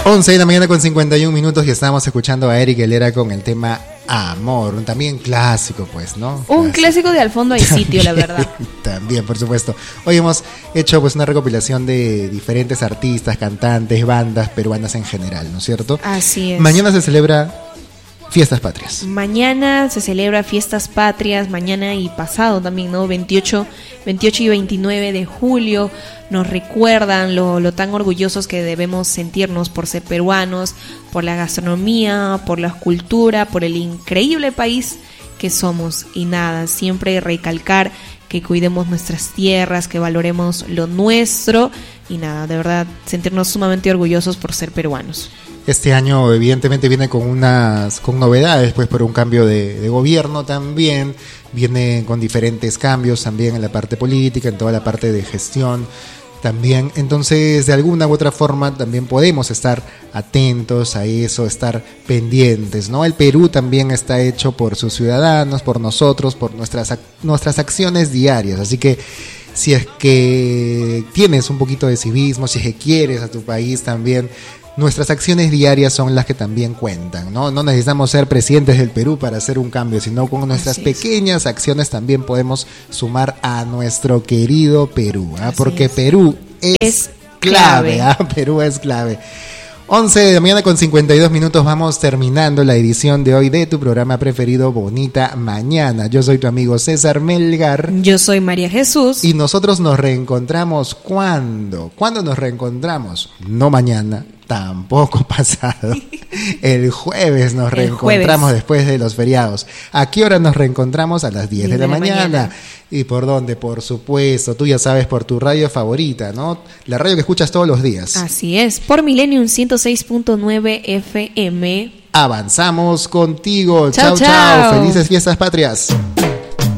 11 de la mañana con 51 minutos y estamos escuchando a Eric Helera con el tema Amor, un también clásico, pues, ¿no? Un clásico de Al fondo hay sitio, la verdad. También, por supuesto. Hoy hemos hecho pues una recopilación de diferentes artistas, cantantes, bandas peruanas en general, ¿no es cierto? Así es. Mañana se celebra Fiestas Patrias. Mañana se celebra Fiestas Patrias, mañana y pasado también, ¿no? 28 y 29 de julio nos recuerdan lo tan orgullosos que debemos sentirnos por ser peruanos, por la gastronomía, por la cultura, por el increíble país que somos. Y nada, siempre recalcar que cuidemos nuestras tierras, que valoremos lo nuestro y nada, de verdad, sentirnos sumamente orgullosos por ser peruanos. Este año evidentemente viene con novedades, pues por un cambio de gobierno también, viene con diferentes cambios también en la parte política, en toda la parte de gestión también. Entonces, de alguna u otra forma también podemos estar atentos a eso, estar pendientes, ¿no? El Perú también está hecho por sus ciudadanos, por nosotros, por nuestras acciones diarias, así que si es que tienes un poquito de civismo, si es que quieres a tu país también, nuestras acciones diarias son las que también cuentan, ¿no? No necesitamos ser presidentes del Perú para hacer un cambio, sino con nuestras pequeñas acciones también podemos sumar a nuestro querido Perú, ¿eh? Porque Perú es clave, ¿eh? Perú es clave. 11 de la mañana con 52 minutos, vamos terminando la edición de hoy de tu programa preferido, Bonita Mañana. Yo soy tu amigo César Melgar. Yo soy María Jesús. Y nosotros nos reencontramos ¿cuándo? ¿Cuándo nos reencontramos? No mañana, tampoco pasado. El jueves nos reencontramos después de los feriados. ¿A qué hora nos reencontramos? A las 10 de la mañana. ¿Y por dónde? Por supuesto, tú ya sabes, por tu radio favorita, ¿no? La radio que escuchas todos los días. Así es, por Millennium 106.9 FM. Avanzamos contigo. Chao, chao. Felices Fiestas Patrias.